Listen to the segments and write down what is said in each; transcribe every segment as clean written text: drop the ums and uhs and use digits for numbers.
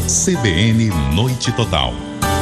CBN Noite Total.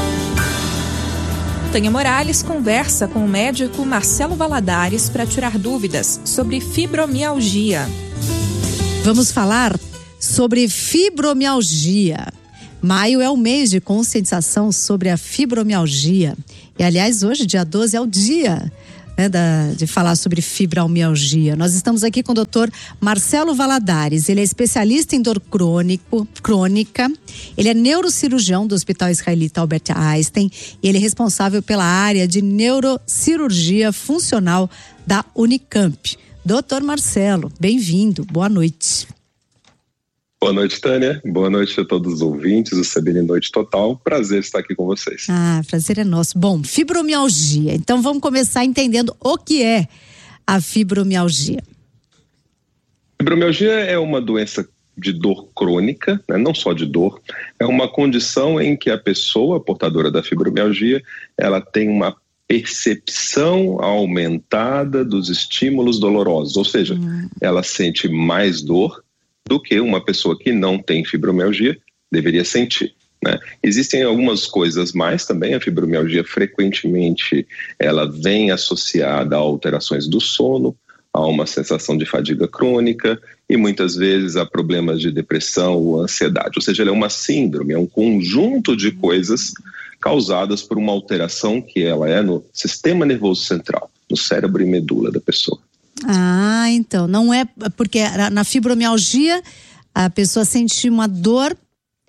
Tânia Morales conversa com o médico Marcelo Valadares para tirar dúvidas sobre fibromialgia. Vamos falar sobre fibromialgia. Maio é o mês de conscientização sobre a fibromialgia. E, aliás, hoje, dia 12, é o dia de falar sobre fibromialgia. Nós estamos aqui com o Dr. Marcelo Valadares. Ele é especialista em dor crônica. Ele é neurocirurgião do Hospital Israelita Albert Einstein e ele é responsável pela área de neurocirurgia funcional da Unicamp. Dr. Marcelo, bem-vindo. Boa noite. Boa noite, Tânia. Boa noite a todos os ouvintes do CBN Noite Total. Prazer estar aqui com vocês. Prazer é nosso. Bom, fibromialgia. Então vamos começar entendendo o que é a fibromialgia. Fibromialgia é uma doença de dor crônica, né? Não só de dor. É uma condição em que a pessoa portadora da fibromialgia, ela tem uma percepção aumentada dos estímulos dolorosos. Ou seja, ela sente mais dor do que uma pessoa que não tem fibromialgia deveria sentir, né? Existem algumas coisas mais também. A fibromialgia frequentemente ela vem associada a alterações do sono, a uma sensação de fadiga crônica e muitas vezes a problemas de depressão ou ansiedade. Ou seja, ela é uma síndrome, é um conjunto de coisas causadas por uma alteração que ela é no sistema nervoso central, no cérebro e medula da pessoa. Então, não é porque na fibromialgia a pessoa sente uma dor,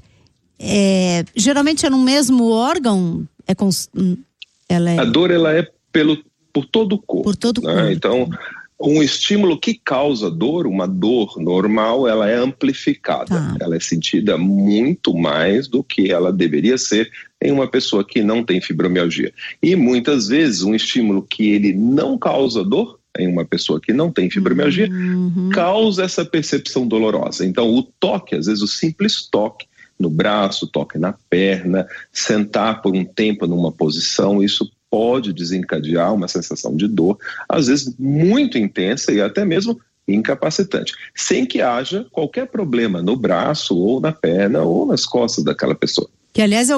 geralmente é no mesmo órgão, A dor ela é por todo o corpo. Por todo o corpo. Então, um estímulo que causa dor, uma dor normal, ela é amplificada. Ela é sentida muito mais do que ela deveria ser em uma pessoa que não tem fibromialgia. E muitas vezes um estímulo que ele não causa dor em uma pessoa que não tem fibromialgia, causa essa percepção dolorosa. Então, o toque, às vezes o simples toque no braço, toque na perna, sentar por um tempo numa posição, isso pode desencadear uma sensação de dor, às vezes muito intensa e até mesmo incapacitante, sem que haja qualquer problema no braço ou na perna ou nas costas daquela pessoa. Que, aliás, é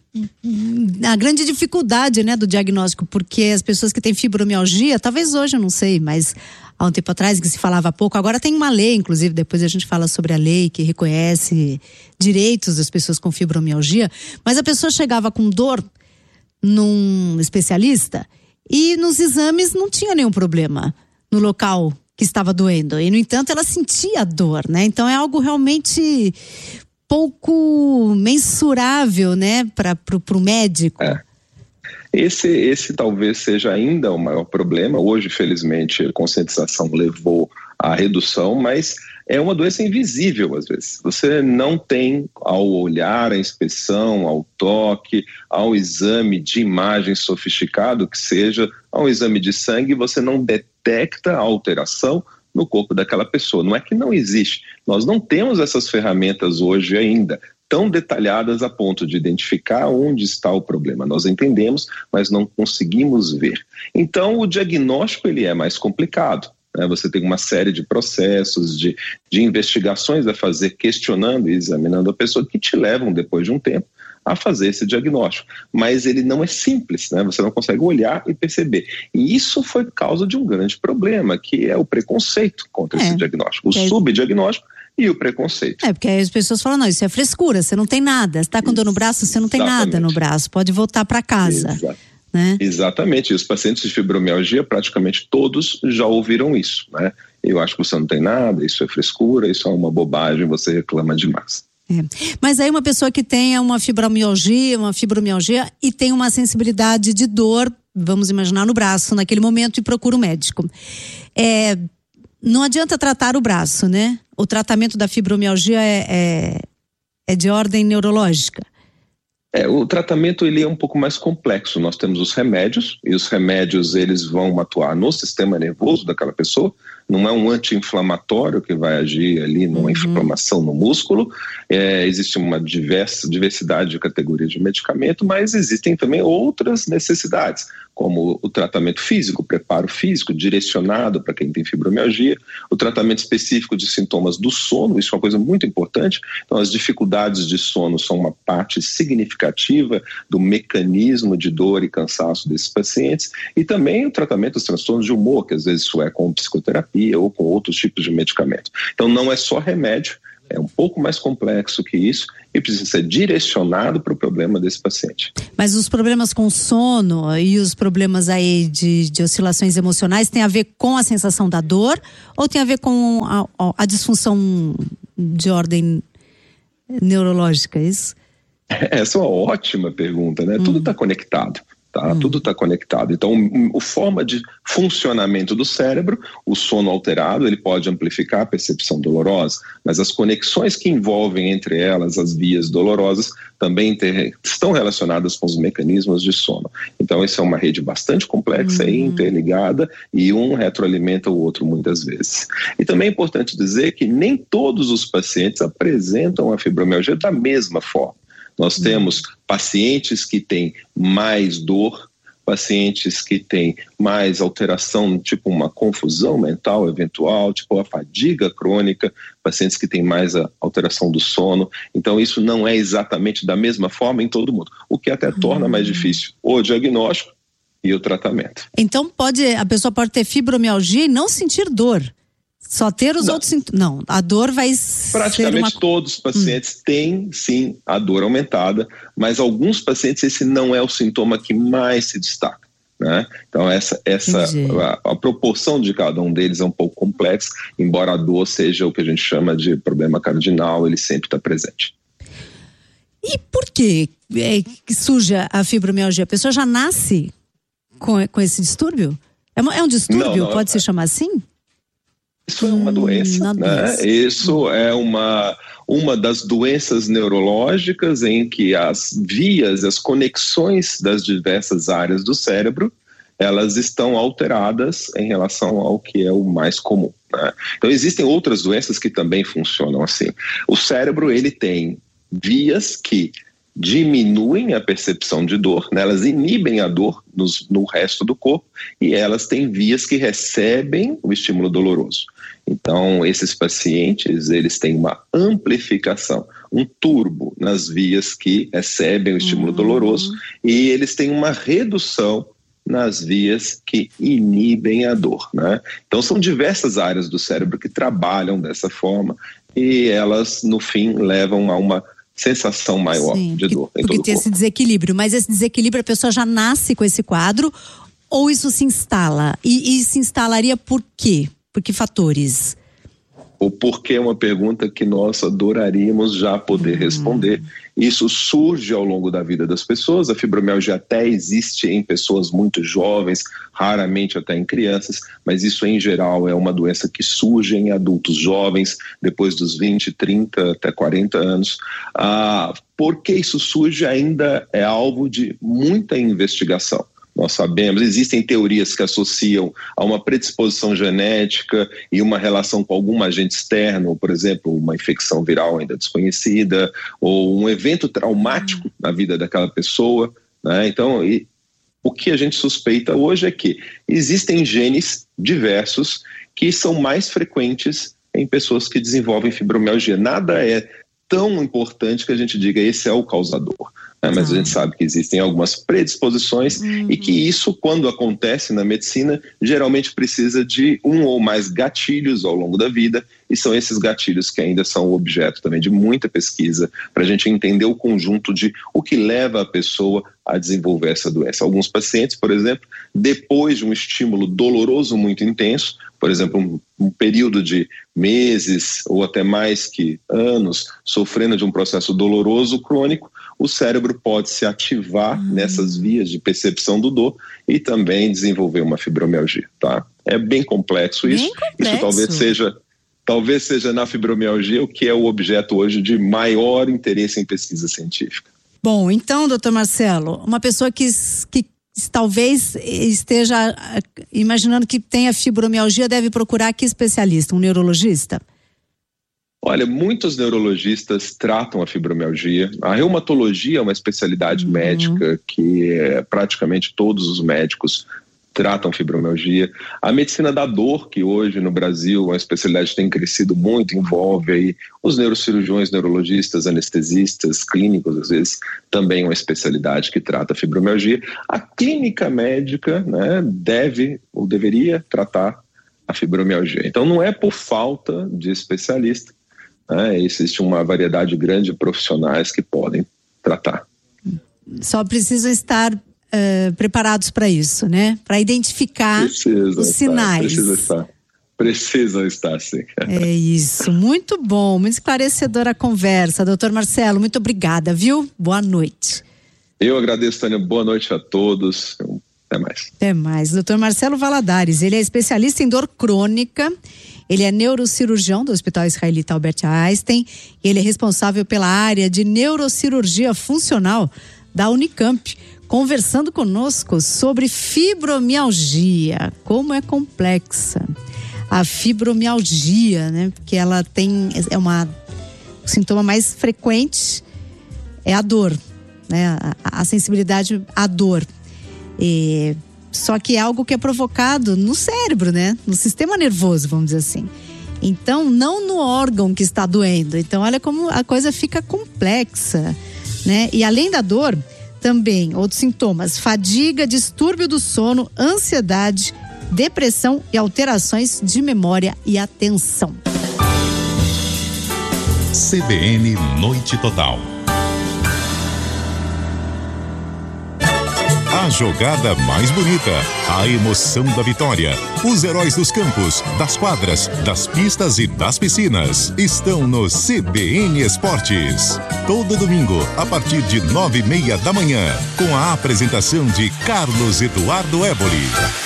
a grande dificuldade, né, do diagnóstico, porque as pessoas que têm fibromialgia, talvez hoje, eu não sei, mas há um tempo atrás que se falava pouco, agora tem uma lei, inclusive, depois a gente fala sobre a lei que reconhece direitos das pessoas com fibromialgia, mas a pessoa chegava com dor num especialista e nos exames não tinha nenhum problema no local que estava doendo, e no entanto ela sentia dor, né? Então é algo realmente pouco mensurável, né, para o médico. Esse talvez seja ainda o maior problema. Hoje, felizmente, a conscientização levou à redução, mas é uma doença invisível às vezes. Você não tem, ao olhar, a inspeção, ao toque, ao exame de imagem sofisticado que seja, ao exame de sangue, você não detecta a alteração no corpo daquela pessoa. Não é que não existe. Nós não temos essas ferramentas hoje ainda tão detalhadas a ponto de identificar onde está o problema. Nós entendemos, mas não conseguimos ver. Então, o diagnóstico ele é mais complicado, né? Você tem uma série de processos, de investigações a fazer, questionando e examinando a pessoa, que te levam, depois de um tempo, a fazer esse diagnóstico. Mas ele não é simples, né? Você não consegue olhar e perceber. E isso foi causa de um grande problema, que é o preconceito contra esse diagnóstico, o subdiagnóstico e o preconceito. Porque aí as pessoas falam, não, isso é frescura, você não tem nada. Você está com dor no braço, você não tem nada no braço, pode voltar para casa. Né? Exatamente, e os pacientes de fibromialgia, praticamente todos já ouviram isso, né? Eu acho que você não tem nada, isso é frescura, isso é uma bobagem, você reclama demais. Mas aí uma pessoa que tenha uma fibromialgia e tem uma sensibilidade de dor, vamos imaginar, no braço naquele momento, e procura um médico. Não adianta tratar o braço, né? O tratamento da fibromialgia é de ordem neurológica. O tratamento ele é um pouco mais complexo. Nós temos os remédios, e os remédios eles vão atuar no sistema nervoso daquela pessoa, não é um anti-inflamatório que vai agir ali numa inflamação no músculo. Existe uma diversidade de categorias de medicamento, mas existem também outras necessidades, como o tratamento físico, o preparo físico direcionado para quem tem fibromialgia, o tratamento específico de sintomas do sono, isso é uma coisa muito importante. Então, as dificuldades de sono são uma parte significativa do mecanismo de dor e cansaço desses pacientes, e também o tratamento dos transtornos de humor, que às vezes isso é com psicoterapia ou com outros tipos de medicamento. Então, não é só remédio, é um pouco mais complexo que isso e precisa ser direcionado para o problema desse paciente. Mas os problemas com sono e os problemas aí de oscilações emocionais têm a ver com a sensação da dor ou tem a ver com a disfunção de ordem neurológica, é isso? Essa é uma ótima pergunta, né? Tudo está conectado. Tá? Tudo está conectado. Então, a forma de funcionamento do cérebro, o sono alterado, ele pode amplificar a percepção dolorosa, mas as conexões que envolvem entre elas as vias dolorosas também estão relacionadas com os mecanismos de sono. Então, essa é uma rede bastante complexa e interligada, e um retroalimenta o outro muitas vezes. E também é importante dizer que nem todos os pacientes apresentam a fibromialgia da mesma forma. Nós temos pacientes que têm mais dor, pacientes que têm mais alteração, tipo uma confusão mental eventual, tipo a fadiga crônica, pacientes que têm mais a alteração do sono. Então, isso não é exatamente da mesma forma em todo mundo, o que até torna mais difícil o diagnóstico e o tratamento. Então, a pessoa pode ter fibromialgia e não sentir dor. Só ter os outros sintomas. Não, a dor vai praticamente todos os pacientes têm, sim, a dor aumentada, mas alguns pacientes esse não é o sintoma que mais se destaca, né? Então, a proporção de cada um deles é um pouco complexa, embora a dor seja o que a gente chama de problema cardinal, ele sempre está presente. E por que surge a fibromialgia? A pessoa já nasce com esse distúrbio? É um distúrbio? Não, pode se chamar assim? Isso é uma doença, né? Isso é uma das doenças neurológicas em que as vias, as conexões das diversas áreas do cérebro, elas estão alteradas em relação ao que é o mais comum, né? Então, existem outras doenças que também funcionam assim. O cérebro, ele tem vias que diminuem a percepção de dor, né? Elas inibem a dor no resto do corpo, e elas têm vias que recebem o estímulo doloroso. Então, esses pacientes, eles têm uma amplificação, um turbo nas vias que recebem o estímulo doloroso, e eles têm uma redução nas vias que inibem a dor, né? Então, são diversas áreas do cérebro que trabalham dessa forma, e elas, no fim, levam a uma sensação maior de dor em todo o corpo. Porque tem esse desequilíbrio, mas esse desequilíbrio a pessoa já nasce com esse quadro ou isso se instala? E se instalaria por quê? Por que fatores? O porquê é uma pergunta que nós adoraríamos já poder responder. Isso surge ao longo da vida das pessoas. A fibromialgia até existe em pessoas muito jovens, raramente até em crianças, mas isso em geral é uma doença que surge em adultos jovens, depois dos 20, 30 até 40 anos. Por que isso surge ainda é alvo de muita investigação. Nós sabemos, existem teorias que associam a uma predisposição genética e uma relação com algum agente externo, por exemplo, uma infecção viral ainda desconhecida, ou um evento traumático na vida daquela pessoa, né? Então, o que a gente suspeita hoje é que existem genes diversos que são mais frequentes em pessoas que desenvolvem fibromialgia. Nada é tão importante que a gente diga esse é o causador. Mas a gente sabe que existem algumas predisposições e que isso, quando acontece na medicina, geralmente precisa de um ou mais gatilhos ao longo da vida, e são esses gatilhos que ainda são objeto também de muita pesquisa para a gente entender o conjunto de o que leva a pessoa a desenvolver essa doença. Alguns pacientes, por exemplo, depois de um estímulo doloroso muito intenso, por exemplo, um período de meses ou até mais que anos sofrendo de um processo doloroso crônico, o cérebro pode se ativar nessas vias de percepção do dor e também desenvolver uma fibromialgia, tá? É bem complexo isso. Isso talvez seja na fibromialgia o que é o objeto hoje de maior interesse em pesquisa científica. Bom, então, doutor Marcelo, uma pessoa que talvez esteja imaginando que tenha fibromialgia, deve procurar que especialista? Um neurologista? Olha, muitos neurologistas tratam a fibromialgia. A reumatologia é uma especialidade médica que praticamente todos os médicos tratam fibromialgia. A medicina da dor, que hoje no Brasil é uma especialidade que tem crescido muito, envolve aí os neurocirurgiões, neurologistas, anestesistas, clínicos, às vezes também é uma especialidade que trata a fibromialgia. A clínica médica, né, deve ou deveria tratar a fibromialgia. Então não é por falta de especialista, né, existe uma variedade grande de profissionais que podem tratar. Só precisam estar preparados para isso, né? Para identificar os sinais. Precisa estar, sim. É isso, muito bom, muito esclarecedora a conversa. Doutor Marcelo, muito obrigada, viu? Boa noite. Eu agradeço, Tânia, boa noite a todos. Até mais. Até mais. Doutor Marcelo Valadares, ele é especialista em dor crônica, ele é neurocirurgião do Hospital Israelita Albert Einstein, e ele é responsável pela área de neurocirurgia funcional da Unicamp, conversando conosco sobre fibromialgia, como é complexa a fibromialgia, né? Porque ela o sintoma mais frequente é a dor, né? A sensibilidade à dor. Só que é algo que é provocado no cérebro, né? No sistema nervoso, vamos dizer assim. Então, não no órgão que está doendo. Então, olha como a coisa fica complexa, né? E além da dor, também outros sintomas: fadiga, distúrbio do sono, ansiedade, depressão e alterações de memória e atenção. CBN Noite Total. A jogada mais bonita, a emoção da vitória, os heróis dos campos, das quadras, das pistas e das piscinas estão no CBN Esportes. Todo domingo, a partir de 9:30 da manhã, com a apresentação de Carlos Eduardo Éboli.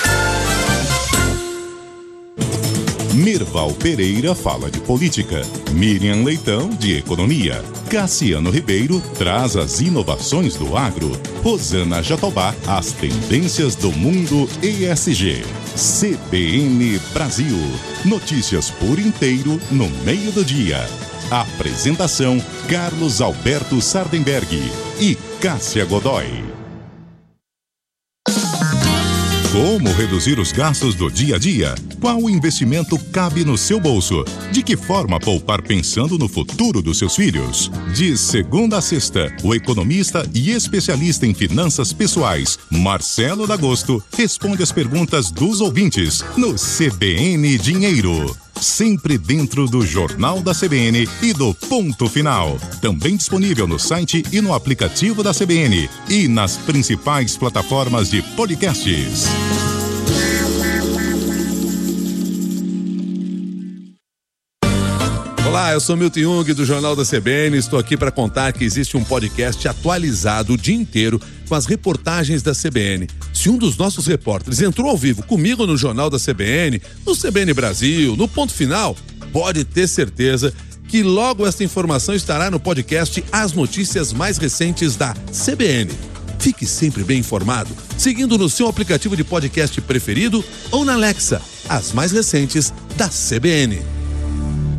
Mirval Pereira fala de política, Miriam Leitão de economia, Cassiano Ribeiro traz as inovações do agro, Rosana Jatobá as tendências do mundo ESG. CBN Brasil, notícias por inteiro no meio do dia. Apresentação: Carlos Alberto Sardenberg e Cássia Godoy. Como reduzir os gastos do dia a dia? Qual investimento cabe no seu bolso? De que forma poupar pensando no futuro dos seus filhos? De segunda a sexta, o economista e especialista em finanças pessoais, Marcelo D'Agosto, responde as perguntas dos ouvintes no CBN Dinheiro. Sempre dentro do Jornal da CBN e do Ponto Final. Também disponível no site e no aplicativo da CBN e nas principais plataformas de podcasts. Olá, eu sou Milton Jung do Jornal da CBN. Estou aqui para contar que existe um podcast atualizado o dia inteiro com as reportagens da CBN. Se um dos nossos repórteres entrou ao vivo comigo no Jornal da CBN, no CBN Brasil, no Ponto Final, pode ter certeza que logo esta informação estará no podcast As Notícias Mais Recentes da CBN. Fique sempre bem informado, seguindo no seu aplicativo de podcast preferido ou na Alexa, as mais recentes da CBN.